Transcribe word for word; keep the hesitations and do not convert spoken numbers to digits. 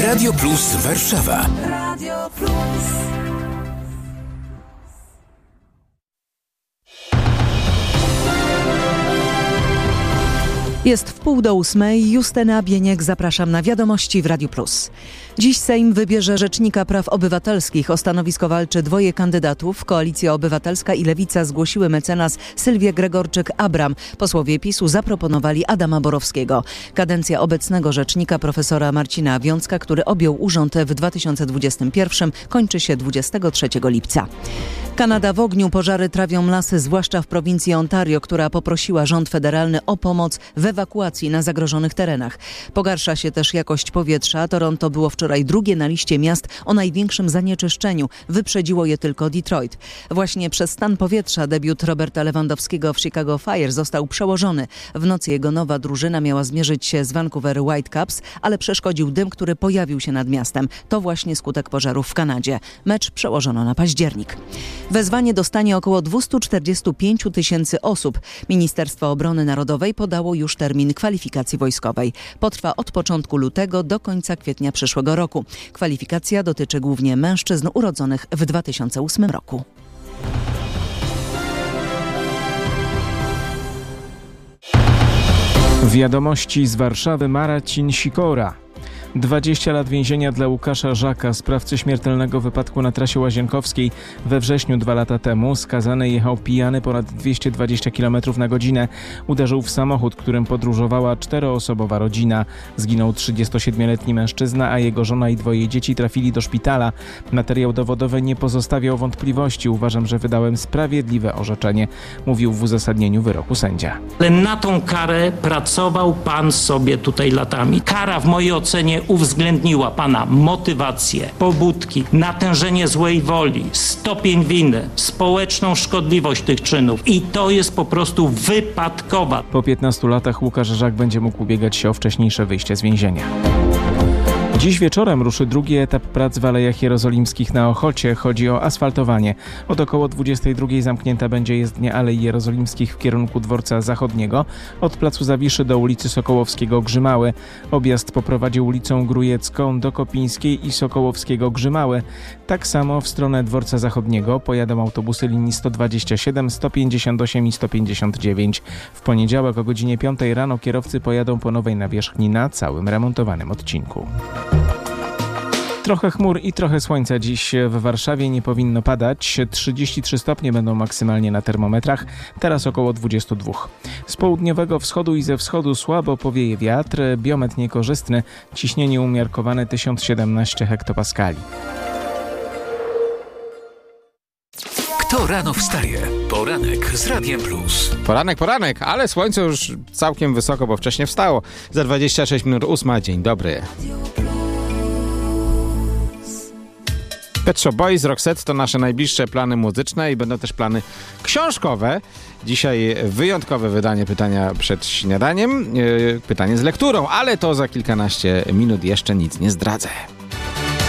Radio Plus Warszawa. Radio Plus. Jest w pół do ósmej. Justyna Bieniek, zapraszam na Wiadomości w Radiu Plus. Dziś Sejm wybierze Rzecznika Praw Obywatelskich. O stanowisko walczy dwoje kandydatów. Koalicja Obywatelska i Lewica zgłosiły mecenas Sylwię Gregorczyk-Abram. Posłowie PiSu zaproponowali Adama Borowskiego. Kadencja obecnego rzecznika profesora Marcina Wiącka, który objął urząd w dwa tysiące dwudziestym pierwszym, kończy się dwudziestego trzeciego lipca. Kanada w ogniu. Pożary trawią lasy, zwłaszcza w prowincji Ontario, która poprosiła rząd federalny o pomoc w ewakuacji na zagrożonych terenach. Pogarsza się też jakość powietrza. Toronto było wczoraj drugie na liście miast o największym zanieczyszczeniu. Wyprzedziło je tylko Detroit. Właśnie przez stan powietrza debiut Roberta Lewandowskiego w Chicago Fire został przełożony. W nocy jego nowa drużyna miała zmierzyć się z Vancouver Whitecaps, ale przeszkodził dym, który pojawił się nad miastem. To właśnie skutek pożarów w Kanadzie. Mecz przełożono na październik. Wezwanie dostanie około dwieście czterdzieści pięć tysięcy osób. Ministerstwo Obrony Narodowej podało już termin kwalifikacji wojskowej. Potrwa od początku lutego do końca kwietnia przyszłego roku. Kwalifikacja dotyczy głównie mężczyzn urodzonych w dwa tysiące ósmym roku. Wiadomości z Warszawy. Marcin Sikora. dwadzieścia lat więzienia dla Łukasza Żaka, sprawcy śmiertelnego wypadku na trasie łazienkowskiej. We wrześniu dwa lata temu skazany jechał pijany ponad dwieście dwadzieścia kilometrów na godzinę. Uderzył w samochód, którym podróżowała czteroosobowa rodzina. Zginął trzydziestosiedmioletni mężczyzna, a jego żona i dwoje dzieci trafili do szpitala. Materiał dowodowy nie pozostawiał wątpliwości. Uważam, że wydałem sprawiedliwe orzeczenie, mówił w uzasadnieniu wyroku sędzia. Ale na tą karę pracował pan sobie tutaj latami. Kara w mojej ocenie uwzględniła pana motywację, pobudki, natężenie złej woli, stopień winy, społeczną szkodliwość tych czynów i to jest po prostu wypadkowa. Po piętnastu latach Łukasz Żak będzie mógł ubiegać się o wcześniejsze wyjście z więzienia. Dziś wieczorem ruszy drugi etap prac w Alejach Jerozolimskich na Ochocie. Chodzi o asfaltowanie. Od około dwudziestej drugiej zamknięta będzie jezdnia Alei Jerozolimskich w kierunku dworca zachodniego, od Placu Zawiszy do ulicy Sokołowskiego Grzymały. Objazd poprowadzi ulicą Grujecką do Kopińskiej i Sokołowskiego Grzymały. Tak samo w stronę dworca zachodniego pojadą autobusy linii sto dwadzieścia siedem, sto pięćdziesiąt osiem i sto pięćdziesiąt dziewięć. W poniedziałek o godzinie piątej rano kierowcy pojadą po nowej nawierzchni na całym remontowanym odcinku. Trochę chmur i trochę słońca dziś w Warszawie, nie powinno padać. trzydzieści trzy stopnie będą maksymalnie na termometrach, teraz około dwadzieścia dwa. Z południowego wschodu i ze wschodu słabo powieje wiatr, biometr niekorzystny, ciśnienie umiarkowane tysiąc siedemnaście hektopaskali. Kto rano wstaje? Poranek z Radiem Plus. Poranek, poranek, ale słońce już całkiem wysoko, bo wcześniej wstało. Za dwadzieścia sześć minut ósma. Dzień dobry. Pet Shop Boys, Roxette to nasze najbliższe plany muzyczne i będą też plany książkowe. Dzisiaj wyjątkowe wydanie Pytania przed śniadaniem. Yy, pytanie z lekturą, ale to za kilkanaście minut, jeszcze nic nie zdradzę.